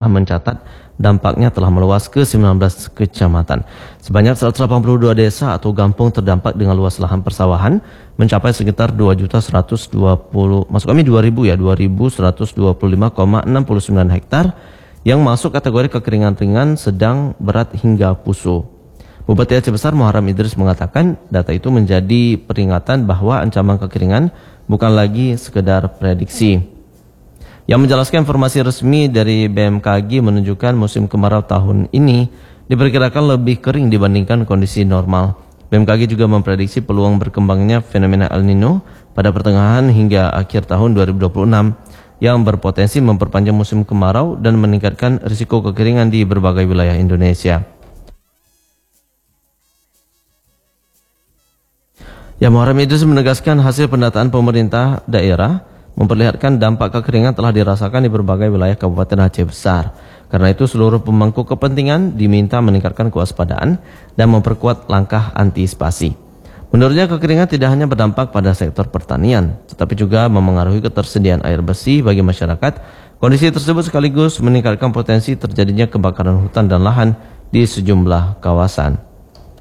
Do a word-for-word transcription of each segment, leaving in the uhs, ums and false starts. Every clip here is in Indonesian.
mencatat dampaknya telah meluas ke sembilan belas kecamatan. Sebanyak seratus delapan puluh dua desa atau kampung terdampak dengan luas lahan persawahan mencapai sekitar dua juta seratus dua puluh masuk kami dua ribu ya dua ribu seratus dua puluh lima koma enam sembilan hektar yang masuk kategori kekeringan ringan, sedang, berat hingga pusuh. Bupati Aceh Besar Muharram Idris mengatakan data itu menjadi peringatan bahwa ancaman kekeringan bukan lagi sekedar prediksi. Yang menjelaskan informasi resmi dari B M K G menunjukkan musim kemarau tahun ini diperkirakan lebih kering dibandingkan kondisi normal. B M K G juga memprediksi peluang berkembangnya fenomena El Nino pada pertengahan hingga akhir tahun dua ribu dua puluh enam yang berpotensi memperpanjang musim kemarau dan meningkatkan risiko kekeringan di berbagai wilayah Indonesia. Ya, Muharram Idris menegaskan hasil pendataan pemerintah daerah memperlihatkan dampak kekeringan telah dirasakan di berbagai wilayah Kabupaten Aceh Besar. Karena itu seluruh pemangku kepentingan diminta meningkatkan kewaspadaan dan memperkuat langkah antisipasi. Menurutnya kekeringan tidak hanya berdampak pada sektor pertanian, tetapi juga memengaruhi ketersediaan air bersih bagi masyarakat. Kondisi tersebut sekaligus meningkatkan potensi terjadinya kebakaran hutan dan lahan di sejumlah kawasan.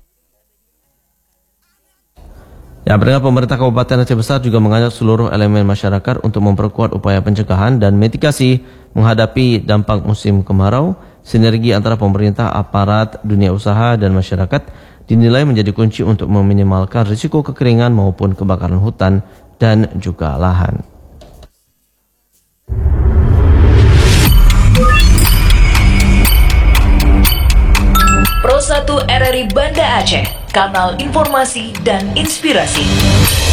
Ya, berikutnya pemerintah Kabupaten Aceh Besar juga mengajak seluruh elemen masyarakat untuk memperkuat upaya pencegahan dan mitigasi menghadapi dampak musim kemarau. Sinergi antara pemerintah, aparat, dunia usaha, dan masyarakat dinilai menjadi kunci untuk meminimalkan risiko kekeringan maupun kebakaran hutan dan juga lahan. Pro satu R R I Banda Aceh, kanal informasi dan inspirasi.